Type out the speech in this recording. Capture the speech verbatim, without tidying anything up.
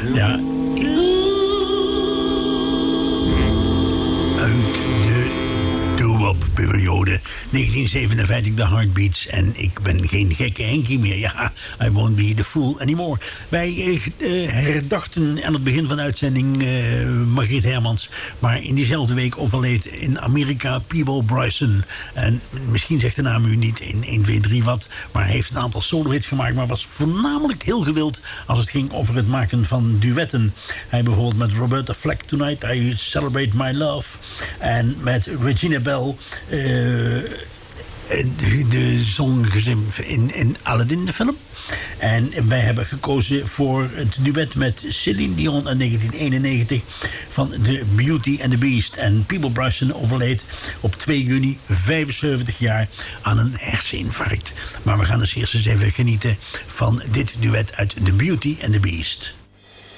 Ja. Uit de doo-wop-periode. negentien zevenenvijftig, de Heartbeats. En ik ben geen gekke Henkie meer. Ja, I won't be the fool anymore. Wij uh, herdachten aan het begin van de uitzending uh, Margriet Hermans. Maar in diezelfde week overleed in Amerika Peabo Bryson. En misschien zegt de naam u niet in één, twee, drie wat. Maar hij heeft een aantal solo-hits gemaakt. Maar was voornamelijk heel gewild als het ging over het maken van duetten. Hij bijvoorbeeld met Roberta Flack Tonight, I Celebrate My Love. En met Regina Bell, uh, de, de zong in, in Aladdin, de film. En wij hebben gekozen voor het duet met Celine Dion in negentien eenennegentig van The Beauty and the Beast. En Peabo Bryson overleed op twee juni, vijfenzeventig jaar, aan een herseninfarct. Maar we gaan dus eerst eens even genieten van dit duet uit The Beauty and the Beast.